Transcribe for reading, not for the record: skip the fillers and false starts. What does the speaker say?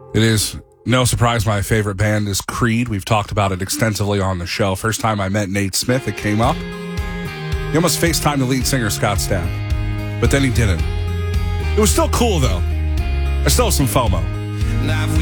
It is no surprise my favorite band is Creed. We've talked about it extensively on the show. First time I met Nate Smith, it came up. He almost FaceTimed the lead singer, Scott Stapp. But then he didn't. It was still cool, though. I still have some FOMO.